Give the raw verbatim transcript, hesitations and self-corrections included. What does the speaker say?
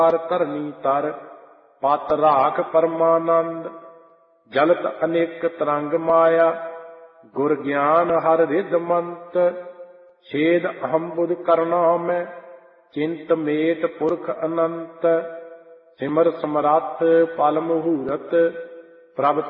ਧਰਨੀ ਤਰ ਪਤ ਰਾਖ ਪਰਮਾਨੰਦ ਜਲਤ ਅਨੇਕ ਤਰੰਗ ਮਾਇਆ ਗੁਰ ਗਿਆਨ ਹਰ ਰਿਧ ਮੰਤ ਛੇਦ ਅਹੰ ਬੁਧ ਕਰਨਾ ਮੈਂ ਚਿੰਤ ਮੇਟ ਪੁਰਖ ਅਨੰਤ ਸਿਮਰ ਸਮਰੱਥ ਪਲ ਮਹੂਰਤ ਪ੍ਰਭ